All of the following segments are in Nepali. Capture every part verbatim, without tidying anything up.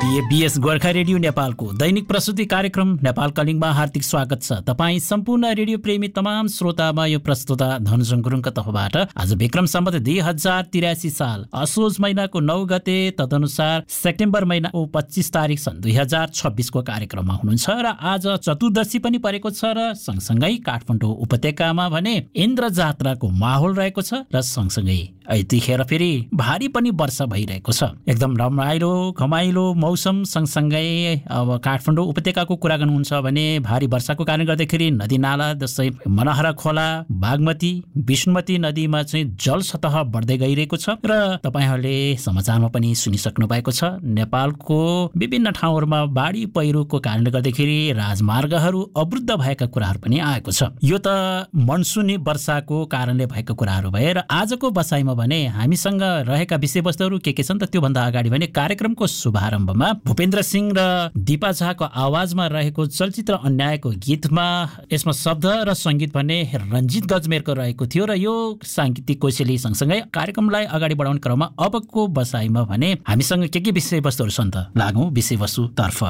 बीएस गोर्खा रेडियो नेपालको दैनिक प्रस्तुति कार्यक्रम नेपाल कलिङमा हार्दिक स्वागत छ। तपाईँ सम्पूर्ण रेडियो प्रेमी तमाम श्रोतामा यो प्रस्तुता धनजङ गुरुङका तर्फबाट आज विक्रम सम्वत दुई हजार तिरासी साल असोज महिनाको नौ गते तदनुसार सेप्टेम्बर महिनाको पच्चिस तारिक सन् दुई हजार छब्बिसको कार्यक्रममा हुनुहुन्छ र आज चतुर्दशी पनि परेको छ र सँगसँगै काठमाडौँ उपत्यकामा भने इन्द्र जात्राको माहौल रहेको छ र सँगसँगै यतिखेर फेरि भारी पनि वर्षा भइरहेको छ। एकदम रमाइलो घमाइलो मौसम सँगसँगै अब काठमाडौँ उपत्यकाको कुरा गर्नुहुन्छ भने भारी वर्षाको कारणले गर्दाखेरि नदी नाला जस्तै मनहरा खोला, बागमती, विष्णुमती नदीमा चाहिँ जल सतह बढ्दै गइरहेको छ र तपाईहरूले समाचारमा पनि सुनिसक्नु भएको छ। नेपालको विभिन्न ठाउँहरूमा बाढी पहिरोको कारणले गर्दाखेरि राजमार्गहरू अवरुद्ध भएका कुराहरू पनि आएको छ। यो त मनसुनी वर्षाको कारणले भएका कुराहरू भए र आजको बसाइमा भने हामीसँग रहेका विषयवस्तुहरू के के छन् त त्योभन्दा अगाडि भने कार्यक्रमको शुभारम्भमा भूपेन्द्र सिंह र दिपा झाको आवाजमा रहेको चलचित्र अन्यायको गीतमा यसमा शब्द र संगीत भने रञ्जित गजमेरको रहेको थियो र यो सांगीतिक कोसेली सँगसँगै कार्यक्रमलाई अगाडि बढाउने क्रममा अबको बसाइमा भने हामीसँग के के विषयवस्तुहरू छन् त लागौं विषयवस्तुतर्फ।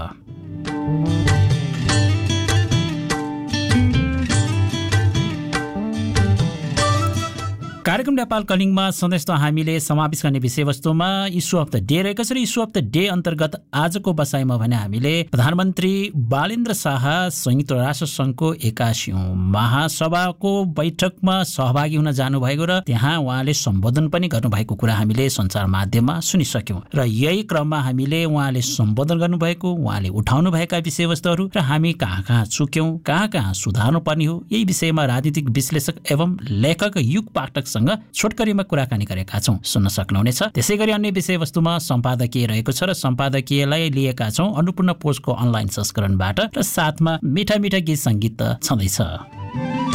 कार्यक्रम नेपाल कलिङमा सधैँ त हामीले समावेश गर्ने विषयवस्तुमा इस्यु अफ द डे रहेको छ र इस्यु अफ द डे अन्तर्गत आजको बसाइमा भने हामीले प्रधानमन्त्री बालेन्द्र शाह संयुक्त राष्ट्र संघको एकासीौं महासभाको बैठकमा सहभागी हुन जानुभएको र त्यहाँ उहाँले सम्बोधन पनि गर्नुभएको कुरा हामीले सञ्चार माध्यममा सुनिसक्यौं र यही क्रममा हामीले उहाँले सम्बोधन गर्नुभएको उहाँले उठाउनु भएका विषयवस्तुहरू र हामी कहाँ कहाँ चुक्यौं कहाँ कहाँ सुधार्नु पर्ने हो यही विषयमा राजनीतिक विश्लेषक एवं लेखक युग पाठक सँग छोटकरीमा कुराकानी गरेका छौं, सुन्न सक्नुहुनेछ। त्यसैगरी अन्य विषयवस्तुमा सम्पादकीय रहेको छ र सम्पादकीयलाई लिएका छौं अन्नपूर्ण पोस्टको अनलाइन संस्करणबाट र साथमा मिठा मिठा गीत संगीत छँदैछ।